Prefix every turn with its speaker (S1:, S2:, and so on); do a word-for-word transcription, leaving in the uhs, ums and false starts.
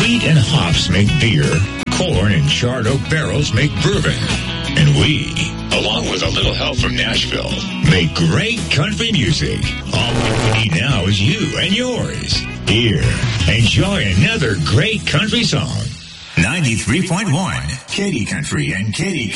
S1: Wheat and hops make beer. Corn and charred oak barrels make bourbon. And we, along with a little help from Nashville, make great country music. All we need now is you and yours. Here, enjoy another great country song. ninety-three point one, Katy Country and Katy